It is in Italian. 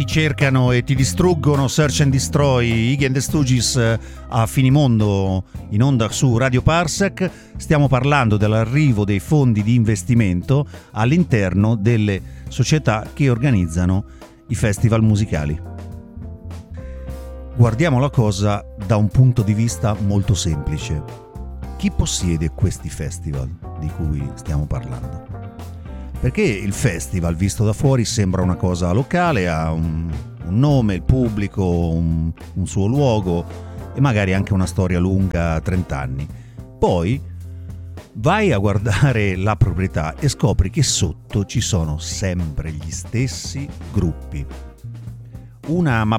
ti cercano e ti distruggono, Search and Destroy, Iggy and the Stooges a finimondo in onda su Radio Parsec. Stiamo parlando dell'arrivo dei fondi di investimento all'interno delle società che organizzano i festival musicali. Guardiamo la cosa da un punto di vista molto semplice. Chi possiede questi festival di cui stiamo parlando? Perché il festival, visto da fuori, sembra una cosa locale, ha un nome, il pubblico, un suo luogo e magari anche una storia lunga, 30 anni. Poi vai a guardare la proprietà e scopri che sotto ci sono sempre gli stessi gruppi. Una